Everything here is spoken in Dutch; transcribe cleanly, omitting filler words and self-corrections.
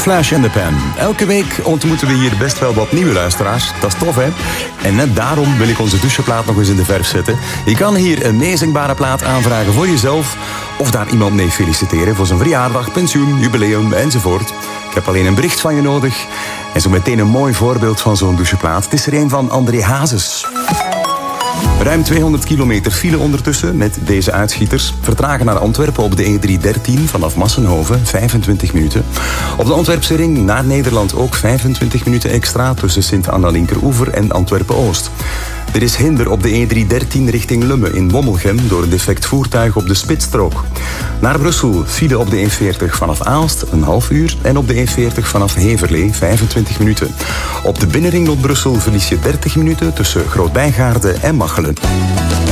Flash in the Pan. Elke week ontmoeten we hier best wel wat nieuwe luisteraars. Dat is tof, hè? En net daarom wil ik onze doucheplaat nog eens in de verf zetten. Je kan hier een meezingbare plaat aanvragen voor jezelf of daar iemand mee feliciteren voor zijn verjaardag, pensioen, jubileum enzovoort. Ik heb alleen een bericht van je nodig. En zo meteen een mooi voorbeeld van zo'n doucheplaat. Het is er een van André Hazes. Ruim 200 kilometer file ondertussen met deze uitschieters. Vertragen naar Antwerpen op de E313 vanaf Massenhoven, 25 minuten. Op de Antwerpse ring naar Nederland ook 25 minuten extra tussen Sint-Anna-Linkeroever en Antwerpen-Oost. Er is hinder op de E313 richting Lumme in Wommelgem door een defect voertuig op de spitsstrook. Naar Brussel file op de E40 vanaf Aalst een half uur en op de E40 vanaf Heverlee 25 minuten. Op de binnenring tot Brussel verlies je 30 minuten tussen Groot-Bijgaarde en Machelen.